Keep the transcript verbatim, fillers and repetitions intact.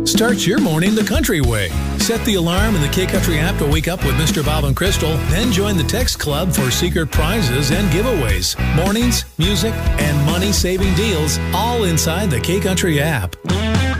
Start your morning the country way. Set the alarm in the K-Country app to wake up with Mister Bob and Crystal. Then join the text club for secret prizes and giveaways. Mornings, music, and money-saving deals all inside the K-Country app.